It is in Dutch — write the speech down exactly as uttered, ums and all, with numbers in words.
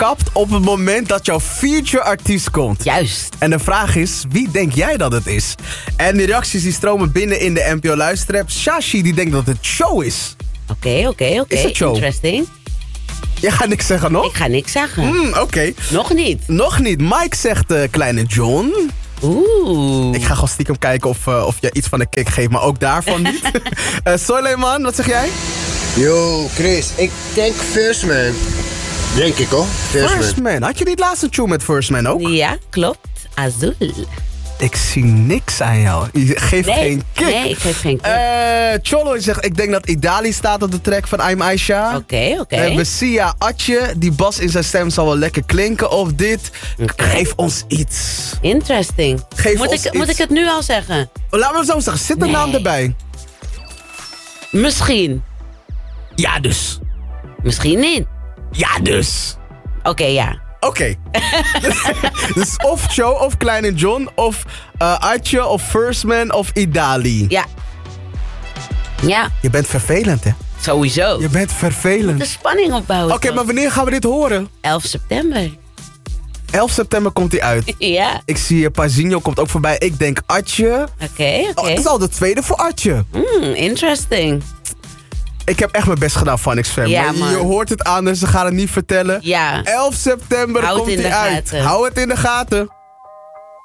gekapt op het moment dat jouw feature artiest komt. Juist. En de vraag is, wie denk jij dat het is? En de reacties die stromen binnen in de N P O Luisterapp. Shashi die denkt dat het show is. Oké, oké, oké. Is het show? Interesting. Jij gaat niks zeggen nog? Ik ga niks zeggen. Hmm, Oké. Okay. Nog niet. Nog niet. Mike zegt uh, Kleine John. Oeh. Ik ga gewoon stiekem kijken of, uh, of je iets van een kick geeft, maar ook daarvan niet. uh, Soleiman, wat zeg jij? Yo, Chris, ik denk First Man. Denk ik hoor. First, First Man. Man. Had je niet laatst een tune met First Man ook? Ja, klopt. Azul. Ik zie niks aan jou. Je geeft Nee, geen kick. nee, ik geef geen kick. Eh, Cholo zegt, ik denk dat Idali staat op de track van I'm Aisha. Oké, oké. Eh, Bessia Atje, die bas in zijn stem zal wel lekker klinken of dit. Oké. Geef ons iets. Interesting. Geef moet, ons ik, moet iets. ik het nu al zeggen? Oh, laat me zo zeggen, zit de Nee. naam erbij? Misschien. Ja dus. Misschien niet. Ja dus. Oké, ja. Oké. Dus of Show of Kleine John of uh, Atje of First Man of Idali. Ja. Ja, Je bent vervelend, hè? sowieso. Je bent De vervelend. spanning opbouwen. Oké, toch? maar wanneer gaan we dit horen? elf september. elf september komt hij uit. Ja. Ik zie uh, Pazinho komt ook voorbij. Ik denk Atje. Oké, oké. Oh, het is al de tweede voor Atje. Hmm, interesting. Ik heb echt mijn best gedaan, Phonics Fam. Ja, maar je, man. je hoort het aan, dus ze gaan het niet vertellen. Ja. elf september Hou het komt in hij de uit. gaten. Hou het in de gaten.